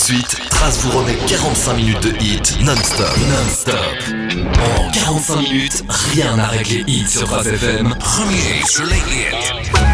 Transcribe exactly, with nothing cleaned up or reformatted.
suite, Trace vous remet quarante-cinq minutes de hits non-stop. Non-stop. En quarante-cinq minutes, rien n'arrête les hits sur Trace F M. Premier sur les hits.